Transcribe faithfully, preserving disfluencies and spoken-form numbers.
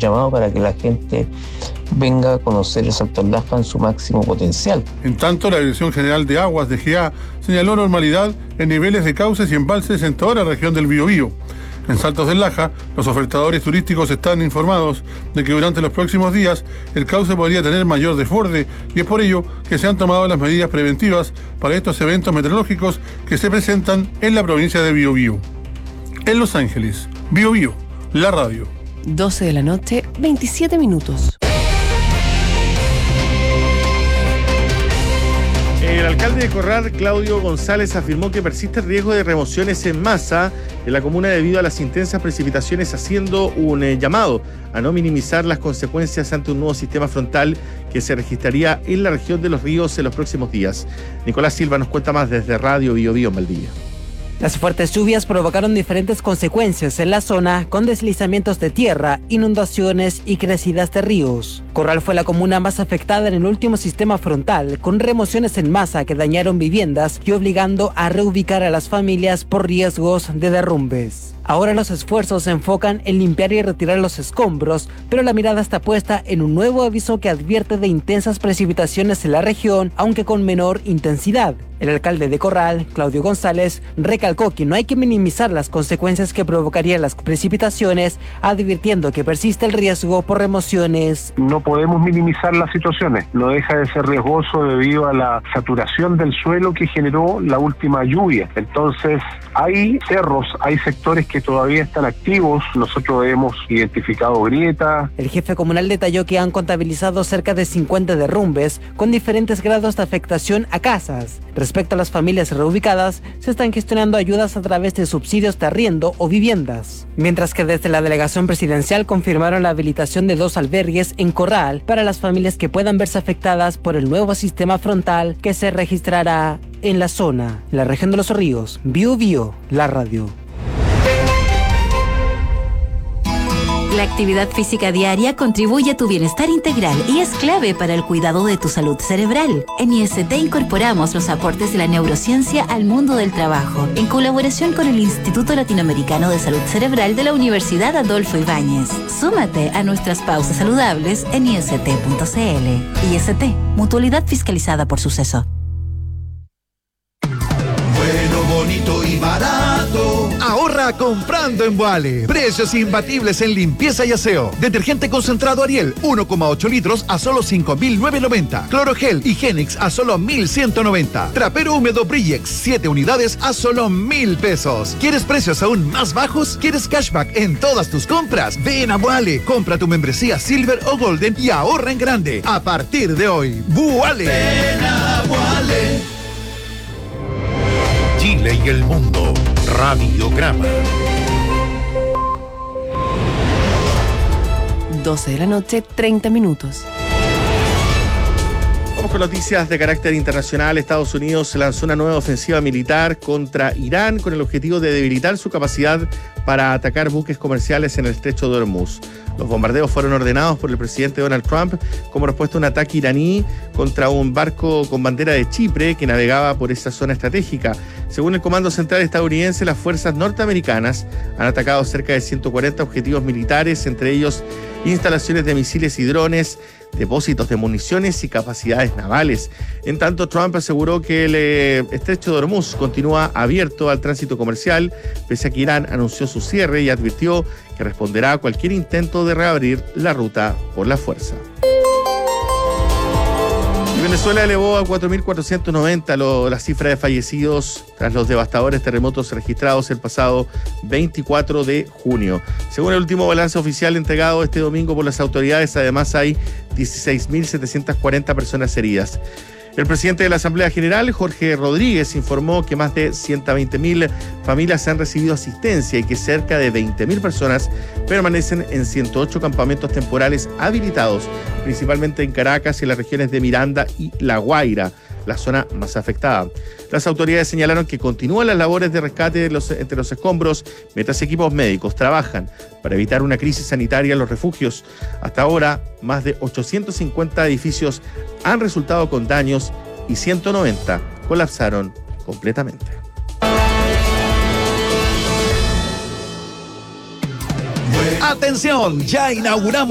llamado para que la gente venga a conocer el Salto del Laspa en su máximo potencial. En tanto, la Dirección General de Aguas de G A señaló normalidad en niveles de cauces y embalses en toda la región del Biobío. En Saltos del Laja, los ofertadores turísticos están informados de que durante los próximos días el cauce podría tener mayor desborde y es por ello que se han tomado las medidas preventivas para estos eventos meteorológicos que se presentan en la provincia de Biobío. En Los Ángeles, Biobío, la radio. doce de la noche, veintisiete minutos. El alcalde de Corral, Claudio González, afirmó que persiste el riesgo de remociones en masa en la comuna debido a las intensas precipitaciones, haciendo un eh, llamado a no minimizar las consecuencias ante un nuevo sistema frontal que se registraría en la región de Los Ríos en los próximos días. Nicolás Silva nos cuenta más desde Radio Biobío en Valdivia. Las fuertes lluvias provocaron diferentes consecuencias en la zona, con deslizamientos de tierra, inundaciones y crecidas de ríos. Corral fue la comuna más afectada en el último sistema frontal, con remociones en masa que dañaron viviendas y obligando a reubicar a las familias por riesgos de derrumbes. Ahora los esfuerzos se enfocan en limpiar y retirar los escombros, pero la mirada está puesta en un nuevo aviso que advierte de intensas precipitaciones en la región, aunque con menor intensidad. El alcalde de Corral, Claudio González, recalcó que no hay que minimizar las consecuencias que provocarían las precipitaciones, advirtiendo que persiste el riesgo por remociones. No podemos minimizar las situaciones, no deja de ser riesgoso debido a la saturación del suelo que generó la última lluvia. Entonces, hay cerros, hay sectores que todavía están activos, nosotros hemos identificado grietas. El jefe comunal detalló que han contabilizado cerca de cincuenta derrumbes con diferentes grados de afectación a casas. Respecto a las familias reubicadas, se están gestionando ayudas a través de subsidios de arriendo o viviendas. Mientras que desde la delegación presidencial confirmaron la habilitación de dos albergues en Corral para las familias que puedan verse afectadas por el nuevo sistema frontal que se registrará en la zona. En la región de Los Ríos, Biobío, la radio. La actividad física diaria contribuye a tu bienestar integral y es clave para el cuidado de tu salud cerebral. En I S T incorporamos los aportes de la neurociencia al mundo del trabajo, en colaboración con el Instituto Latinoamericano de Salud Cerebral de la Universidad Adolfo Ibáñez. Súmate a nuestras pausas saludables en i s t punto c l. I S T, mutualidad fiscalizada por Suceso. Bueno, bonito y barato. Ahorra comprando en Boale. Precios imbatibles en limpieza y aseo. Detergente concentrado Ariel, uno coma ocho litros a solo cinco mil novecientos noventa. Clorogel y Genix a solo mil ciento noventa. Trapero húmedo Brillex, siete unidades a solo mil pesos. ¿Quieres precios aún más bajos? ¿Quieres cashback en todas tus compras? Ven a Boale. Compra tu membresía Silver o Golden y ahorra en grande. A partir de hoy, Boale. Ven a Boale. Chile y el mundo. Radiograma. doce de la noche, treinta minutos. Vamos con noticias de carácter internacional. Estados Unidos lanzó una nueva ofensiva militar contra Irán con el objetivo de debilitar su capacidad para atacar buques comerciales en el estrecho de Hormuz. Los bombardeos fueron ordenados por el presidente Donald Trump como respuesta a un ataque iraní contra un barco con bandera de Chipre que navegaba por esa zona estratégica. Según el Comando Central estadounidense, las fuerzas norteamericanas han atacado cerca de ciento cuarenta objetivos militares, entre ellos instalaciones de misiles y drones, depósitos de municiones y capacidades navales. En tanto, Trump aseguró que el eh, estrecho de Hormuz continúa abierto al tránsito comercial, pese a que Irán anunció su cierre y advirtió que responderá a cualquier intento de reabrir la ruta por la fuerza. Y Venezuela elevó a cuatro mil cuatrocientos noventa lo, la cifra de fallecidos tras los devastadores terremotos registrados el pasado veinticuatro de junio. Según el último balance oficial entregado este domingo por las autoridades, además hay dieciséis mil setecientas cuarenta personas heridas. El presidente de la Asamblea General, Jorge Rodríguez, informó que más de ciento veinte mil familias han recibido asistencia y que cerca de veinte mil personas permanecen en ciento ocho campamentos temporales habilitados, principalmente en Caracas y en las regiones de Miranda y La Guaira, la zona más afectada. Las autoridades señalaron que continúan las labores de rescate de los, entre los escombros, mientras equipos médicos trabajan para evitar una crisis sanitaria en los refugios. Hasta ahora, más de ochocientos cincuenta edificios han resultado con daños y ciento noventa colapsaron completamente. Atención, ya inauguramos